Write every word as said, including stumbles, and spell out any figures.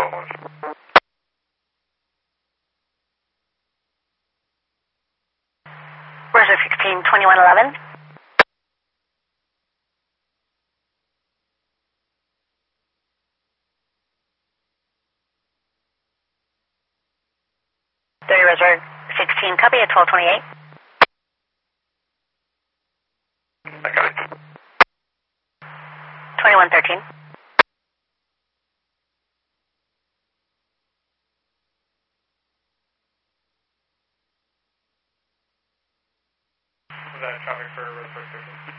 twelve one. Where's it, sixteen twenty-one eleven? thirty reserve, sixteen, copy at twelve twenty-eight. I got it. twenty-one thirteen. Was that traffic for Road six station?